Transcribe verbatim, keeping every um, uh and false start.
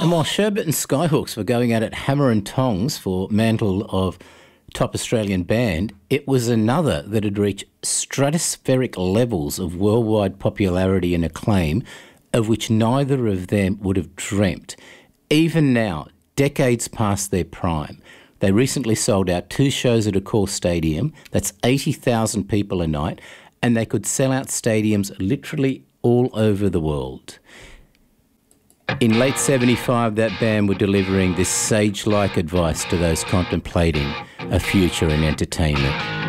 And while Sherbet and Skyhawks were going out at hammer and tongs for mantle of top Australian band, it was another that had reached stratospheric levels of worldwide popularity and acclaim, of which neither of them would have dreamt. Even now, decades past their prime, they recently sold out two shows at Accor Stadium. That's eighty thousand people a night, and they could sell out stadiums literally all over the world. In late seventy-five, that band were delivering this sage-like advice to those contemplating a future in entertainment.